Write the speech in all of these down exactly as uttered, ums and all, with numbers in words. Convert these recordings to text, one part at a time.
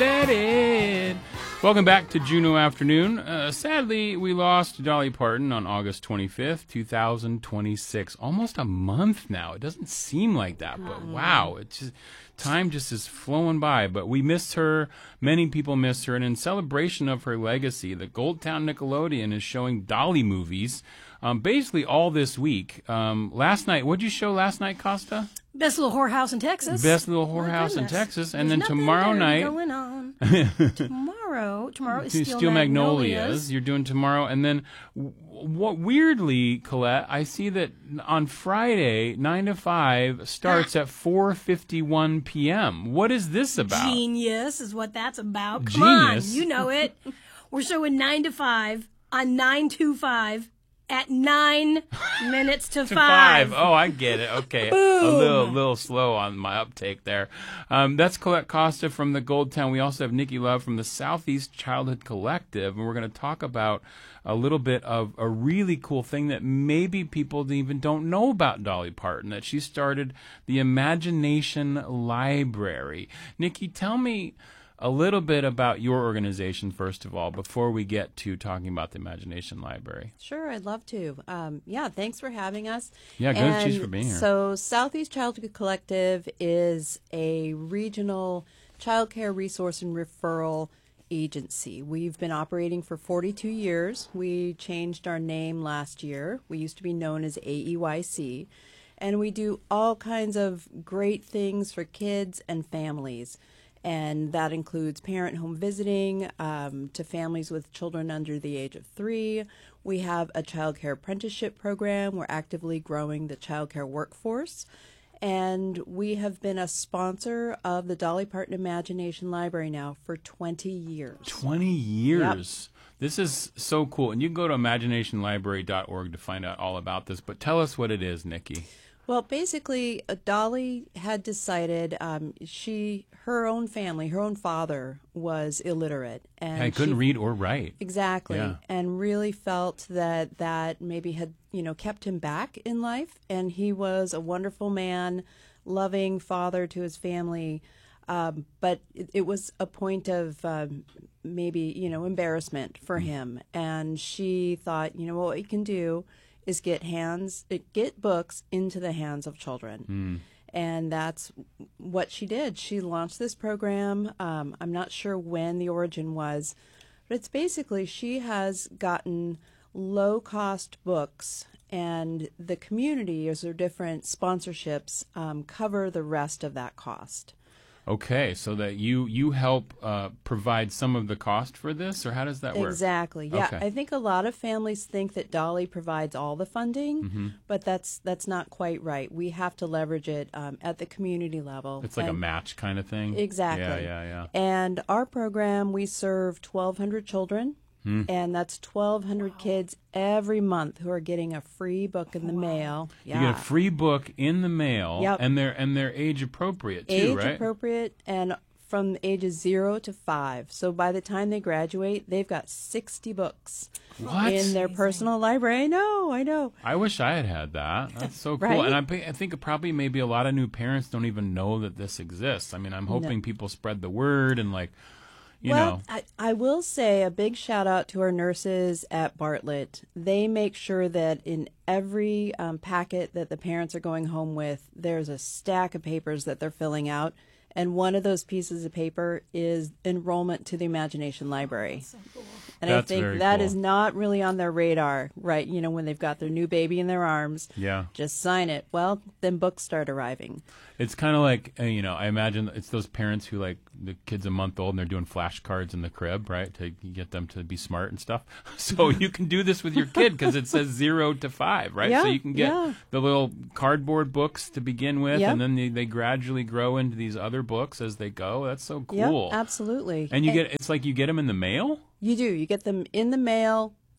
let it. Welcome back to Juno Afternoon. Uh, sadly, we lost Dolly Parton on August twenty-fifth, two thousand twenty-six. Almost a month now. It doesn't seem like that, but wow, it's just, time just is flowing by. But we miss her. Many people miss her. And in celebration of her legacy, the Goldtown Nickelodeon is showing Dolly movies um, basically all this week. Um, last night, what did you show last night, Costa? Best Little Whorehouse in Texas. Best Little Whorehouse in Texas. And There's then tomorrow night. Going on. tomorrow. Tomorrow is Steel, Steel Magnolias. Magnolias. You're doing tomorrow. And then, what weirdly, Colette, I see that on Friday, nine to five starts at four fifty-one p.m. What is this about? Genius is what that's about. Come Genius. on. You know it. We're showing nine to five on nine two five. At nine minutes to, to five. five. Oh, I get it. Okay. Boom. A little little slow on my uptake there. Um, that's Colette Costa from the Goldtown. We also have Nikki Love from the Southeast Childhood Collective, and we're going to talk about a little bit of a really cool thing that maybe people even don't know about Dolly Parton, that she started the Imagination Library. Nikki, tell me a little bit about your organization, first of all, before we get to talking about the Imagination Library. Sure, I'd love to. Um, yeah, thanks for having us. Yeah, good. And Cheers for being here. So Southeast Childhood Collective is a regional child care resource and referral agency. We've been operating for forty-two years. We changed our name last year. We used to be known as A E Y C. And we do all kinds of great things for kids and families. And that includes parent home visiting um, to families with children under the age of three. We have a child care apprenticeship program. We're actively growing the child care workforce. And we have been a sponsor of the Dolly Parton Imagination Library now for twenty years. twenty years. Yep. This is so cool. And you can go to imagination library dot org to find out all about this. But tell us what it is, Nikki. Well, basically, uh, Dolly had decided um, she, her own family, her own father was illiterate, and I couldn't she, read or write. Exactly, Yeah. and really felt that that maybe had you know kept him back in life. And he was a wonderful man, loving father to his family, um, but it, it was a point of um, maybe you know embarrassment for mm. him. And she thought, you know what we can do is get hands, get books into the hands of children. Mm. And that's what she did. She launched this program. Um, I'm not sure when the origin was, but it's basically she has gotten low-cost books, and the community, as their different sponsorships, um, cover the rest of that cost. Okay, so that you you help uh, provide some of the cost for this, or how does that work? Exactly. Yeah, Okay. I think a lot of families think that Dolly provides all the funding, mm-hmm. but that's that's not quite right. We have to leverage it um, at the community level. It's like and a match kind of thing. Exactly. Yeah, yeah, yeah. And our program, we serve twelve hundred children. Hmm. And that's twelve hundred kids every month who are getting a free book in the mail. Yeah. You get a free book in the mail, Yep. and they're and they're age appropriate too, Age right? appropriate, and from ages zero to five. So by the time they graduate, they've got sixty books What? in their personal library. I know, I know. I wish I had had that. That's so cool. Right? And I, pe- I think probably maybe a lot of new parents don't even know that this exists. I mean, I'm hoping No. people spread the word and like, you well, know. I, I will say a big shout out to our nurses at Bartlett. They make sure that in every um, packet that the parents are going home with, there's a stack of papers that they're filling out. And one of those pieces of paper is enrollment to the Imagination Library. So cool. And That's I think very that cool. is not really on their radar, right? You know, when they've got their new baby in their arms, Yeah. just sign it. Well, then books start arriving. It's kind of like, uh, you know, I imagine it's those parents who, like, the kid's a month old and they're doing flashcards in the crib, right, to get them to be smart and stuff. So you can do this with your kid because it says zero to five, right? Yeah, so you can get yeah. the little cardboard books to begin with, Yep. and then they, they gradually grow into these other books as they go. That's so cool. Yep, absolutely. And you get, it's like you get them in the mail? You do. You get them in the mail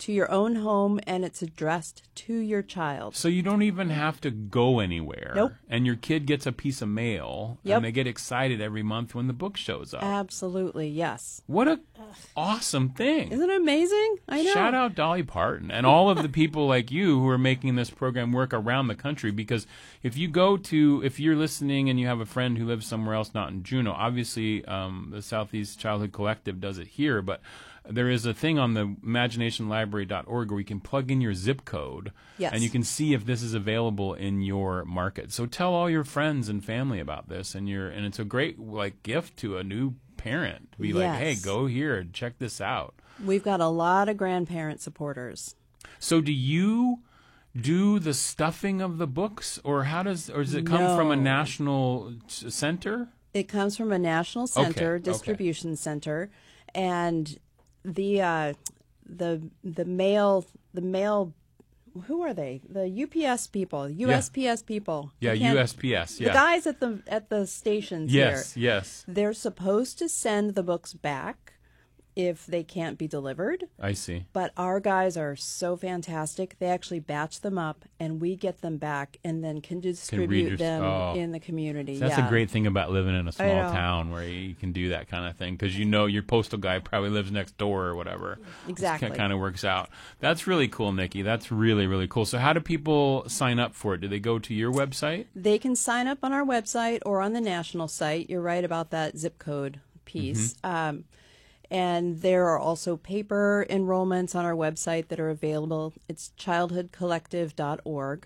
to your own home, and it's addressed to your child. So you don't even have to go anywhere. Nope. And your kid gets a piece of mail, Yep. and they get excited every month when the book shows up. Absolutely, yes. What a awesome thing. Isn't it amazing? I know. Shout out Dolly Parton and all of the people like you who are making this program work around the country, because if you go to, if you're listening and you have a friend who lives somewhere else, not in Juneau, obviously um, the Southeast Childhood Collective does it here, but there is a thing on the imagination library dot org where you can plug in your zip code, Yes. and you can see if this is available in your market. So tell all your friends and family about this, and you're, and it's a great like gift to a new parent. Be like, hey, Yes. go here and check this out. We've got a lot of grandparent supporters. So do you do the stuffing of the books, or how does, or does it come from a No. national s- center? It comes from a national center, okay. distribution center, and the uh, the the mail the mail. Who are they? The U P S people, U S P S people. Yeah, I can't- U S P S. Yeah. The guys at the at the stations yes, here. yes. They're supposed to send the books back if they can't be delivered. I see. But our guys are so fantastic. They actually batch them up, and we get them back and then can distribute redis- them oh. in the community. That's yeah. a great thing about living in a small know. town where you can do that kind of thing, because you know your postal guy probably lives next door or whatever. Exactly. It kind of works out. That's really cool, Nikki. That's really, really cool. So how do people sign up for it? Do they go to your website? They can sign up on our website or on the national site. You're right about that zip code piece. Mm-hmm. Um, and there are also paper enrollments on our website that are available. It's childhood collective dot org.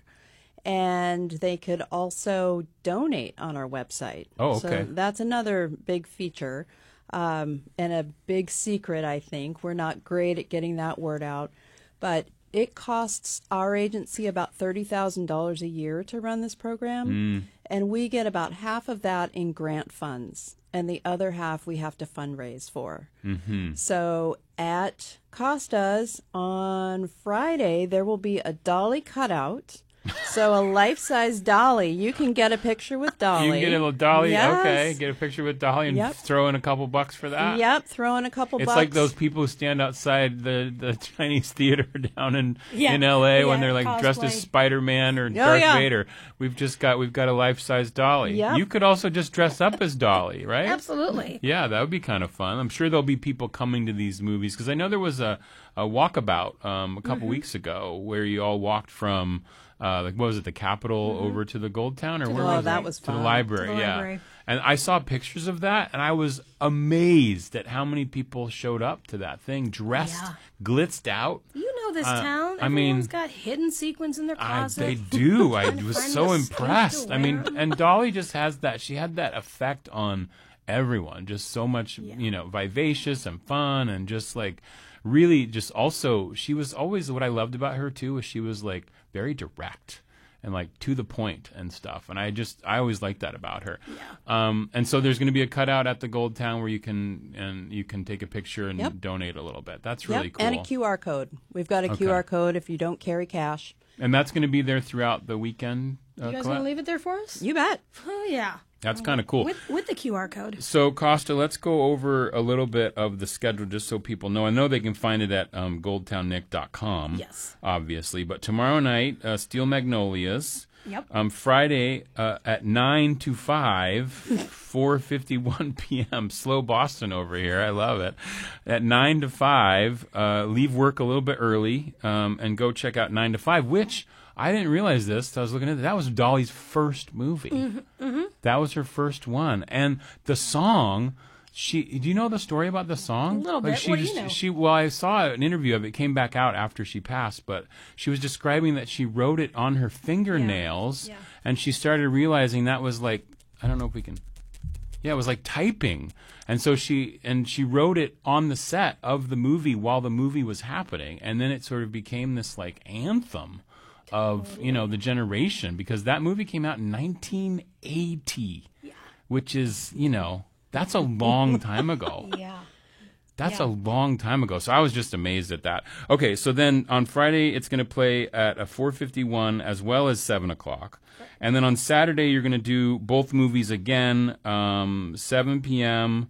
And they could also donate on our website. Oh, okay. So that's another big feature um, and a big secret, I think. We're not great at getting that word out. But it costs our agency about thirty thousand dollars a year to run this program. Mm. And we get about half of that in grant funds. And the other half we have to fundraise for. Mm-hmm. So at Costa's on Friday, there will be a Dolly cutout. So a life-size Dolly. You can get a picture with Dolly. You can get a little Dolly, Yes. okay, get a picture with Dolly and Yep. throw in a couple bucks for that. Yep, throw in a couple It's bucks. like those people who stand outside the, the Chinese theater down in Yeah. in L A when Yeah, they're like dressed as cosplay. Spider-Man or Oh, Darth yeah. Vader. We've just got we've got a life-size Dolly. Yep. You could also just dress up as Dolly, right? Absolutely. Yeah, that would be kind of fun. I'm sure there'll be people coming to these movies, because I know there was a, a walkabout um, a couple Mm-hmm. weeks ago where you all walked from uh, like what was it, the Capitol over to the Gold Town, or where Oh, was that it? was to the fun. library. To the yeah, library. and I saw pictures of that, and I was amazed at how many people showed up to that thing dressed, Yeah. glitzed out. You know this Uh, town. I mean- Everyone's got hidden sequins in their I, closet. they do. I Trying to was find so the space to impressed. I mean, wear 'em. and Dolly just has that. She had that effect on everyone. Just so much, you know, vivacious and fun, and just like really, just also. She was always what I loved about her too. Was she was like very direct and like to the point and stuff. And I just I always liked that about her. Yeah. Um, and so there's going to be a cutout at the Gold Town where you can and you can take a picture and Yep. donate a little bit. That's Yep, really cool. and a Q R code. We've got a Okay. Q R code if you don't carry cash. And that's going to be there throughout the weekend. Uh, You guys Colette? want to leave it there for us? You bet. Oh, yeah. That's kind of cool. With, with the Q R code. So, Costa, let's go over a little bit of the schedule just so people know. I know they can find it at um, gold town nick dot com, Yes. obviously. But tomorrow night, uh, Steel Magnolias. Yep. Um, Friday uh, at nine to five, four fifty-one p.m. Slow Boston over here. I love it. At nine to five, uh, leave work a little bit early um, and go check out nine to five, which I didn't realize this. So I was looking at it. That was Dolly's first movie. Mm-hmm. That was her first one. And the song, she do you know the story about the song? A little Like bit. she What do just you know? she well, I saw an interview of it. It came back out after she passed, but she was describing that she wrote it on her fingernails, Yeah. and she started realizing that was like I don't know if we can. Yeah, it was like typing. And so she and she wrote it on the set of the movie while the movie was happening, and then it sort of became this like anthem of, you know, the generation, because that movie came out in nineteen eighty, which is, you know, that's a long time ago. Yeah. That's Yeah. a long time ago. So I was just amazed at that. Okay, so then on Friday, it's going to play at a four fifty-one as well as seven o'clock. And then on Saturday, you're going to do both movies again, um, seven p.m.,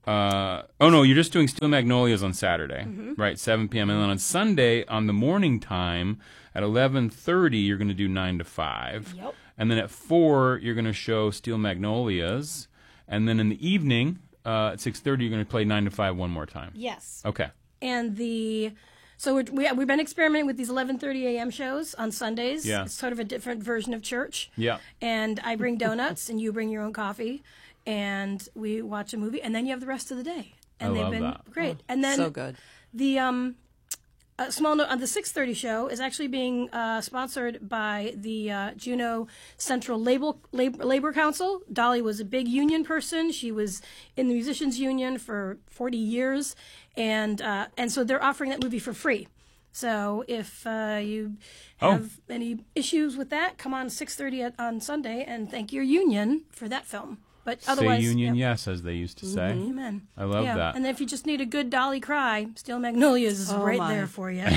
Uh, oh no, you're just doing Steel Magnolias on Saturday, Mm-hmm. right? seven p.m. And then on Sunday, on the morning time at eleven thirty, you're going to do nine to five. Yep. And then at four, you're going to show Steel Magnolias. And then in the evening, uh, at six thirty, you're going to play nine to five one more time. Yes. Okay. And the so we're, we we've been experimenting with these eleven thirty a.m. shows on Sundays. Yeah. It's sort of a different version of church. Yeah. And I bring donuts, and you bring your own coffee, and we watch a movie, and then you have the rest of the day. And I they've love been that. great. And then So good. the um, a small note on the six thirty show is actually being uh, sponsored by the uh, Juneau Central Labor, Labor Labor Council. Dolly was a big union person. She was in the musicians union for forty years, and uh, and so they're offering that movie for free. So if uh, you have Oh. any issues with that, come on six thirty on Sunday and thank your union for that film. But otherwise, Say union yeah. yes, as they used to say. Amen. I love yeah. that. And if you just need a good Dolly cry, Steel Magnolias is Oh, right my. there for you.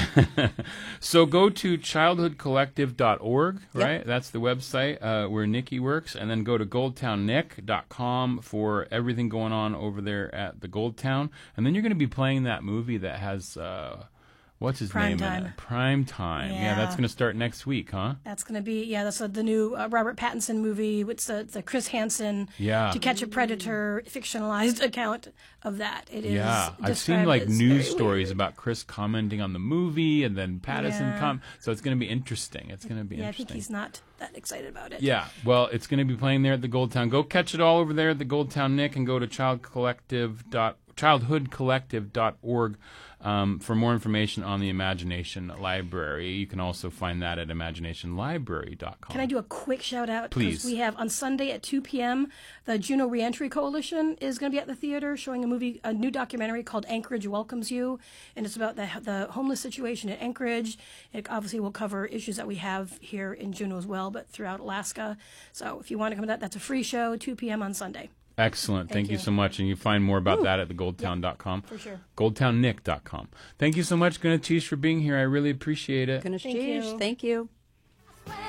So go to childhood collective dot org, Yep. right? That's the website uh, where Nikki works. And then go to goldtown nick dot com for everything going on over there at the Goldtown. And then you're going to be playing that movie that has, uh, what's his Prime name Time. in it? Prime Time. Yeah, Yeah. that's going to start next week, huh? That's going to be, yeah, that's uh, the new uh, Robert Pattinson movie. It's the, the Chris Hansen Yeah. To Catch a Predator fictionalized account of that. It is Yeah, I've seen described like as news very stories weird. about Chris commenting on the movie and then Pattinson Yeah. com. So it's going to be interesting. It's going to be Yeah, I interesting. think he's not that excited about it. Yeah, well, it's going to be playing there at the Goldtown. Go catch it all over there at the Goldtown Nick, and go to child collective dot childhood collective dot org um, for more information on the Imagination Library. You can also find that at imagination library dot com. Can I do a quick shout out? Please. We have on Sunday at two p.m. the Juneau Reentry Coalition is going to be at the theater showing a movie, a new documentary called Anchorage Welcomes You, and it's about the the homeless situation in Anchorage. It obviously will cover issues that we have here in Juneau as well, but throughout Alaska. So if you want to come to that, that's a free show, two p.m. on Sunday. Excellent. Thank, Thank you. you. so much. And you find more about that at the goldtown dot com. For sure. goldtown nick dot com. Thank you so much, Gunatish, for being here. I really appreciate it. Gonna Thank cheers. you. Thank you.